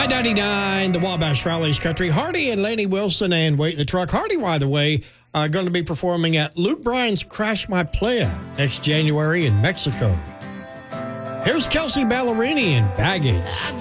I-99, the Wabash Valley's Country. Hardy and Lainey Wilson and Wait in the Truck. Hardy, by the way, are going to be performing at Luke Bryan's Crash My Playa next January in Mexico. Here's Kelsey Ballerini and Baggage.